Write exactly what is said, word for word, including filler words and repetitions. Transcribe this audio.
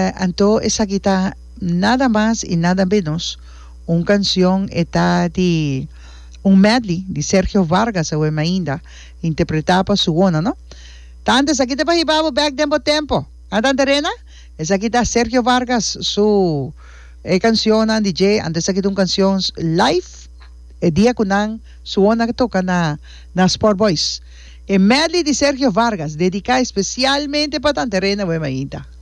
Uh, anto esa kita nada más y nada menos una canción está de un medley de Sergio Vargas o ainda interpretada por su ona, ¿no? Tanto aquí te pahibabo back tempo tempo. Andan terena? Esa aquí está Sergio Vargas su eh, canción and D J antes aquí una canción live el día kunan su ona que toca na na Sport Boys. El medley de Sergio Vargas dedicada especialmente para Tanterena o ainda.